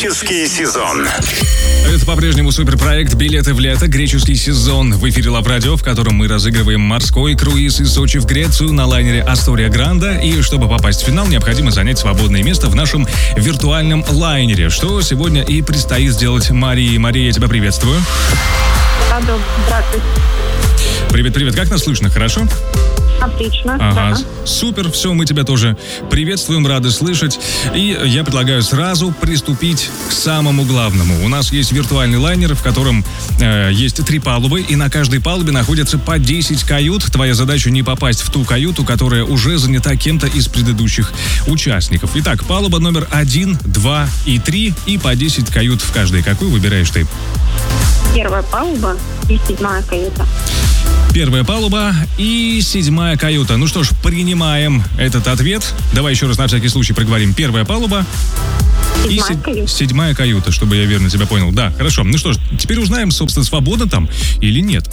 Греческий сезон. Это по-прежнему суперпроект «Билеты в лето. Греческий сезон». В эфире Лав Радио, в котором мы разыгрываем морской круиз из Сочи в Грецию на лайнере «Астория Гранда». И чтобы попасть в финал, необходимо занять свободное место в нашем виртуальном лайнере, что сегодня и предстоит сделать Марии. Мария, я тебя приветствую. Здравствуйте. Привет. Как нас слышно? Хорошо? Отлично. Ага, Да. супер, все, мы тебя тоже приветствуем, рады слышать. И я предлагаю сразу приступить к самому главному. У нас есть виртуальный лайнер, в котором есть 3 палубы, и на каждой палубе находится по 10 кают. Твоя задача не попасть в ту каюту, которая уже занята кем-то из предыдущих участников. Итак, палуба номер 1, 2 и 3, и по 10 кают в каждой. Какую выбираешь ты? Первая палуба и 7-я каюта. Первая палуба и 7-я каюта. Ну что ж, принимаем этот ответ. Давай еще раз на всякий случай проговорим. Первая палуба и 7-я каюта, чтобы я верно тебя понял. Да, хорошо. Ну что ж, теперь узнаем, собственно, свободно там или нет.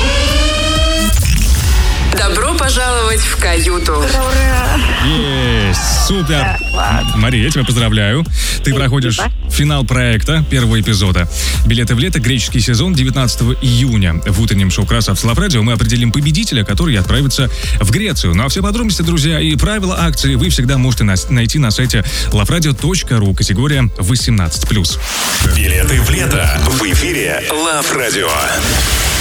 Добро пожаловать в каюту. Ура! Есть, супер. Мария, я тебя поздравляю. Ты проходишь финал проекта первого эпизода. «Билеты в лето. Греческий сезон» 19 июня. В утреннем шоу «Красавцы Лав Радио» мы определим победителя, который отправится в Грецию. Ну а все подробности, друзья, и правила акции вы всегда можете найти на сайте lavradio.ru, категория 18+. Билеты в лето. В эфире Лав Радио.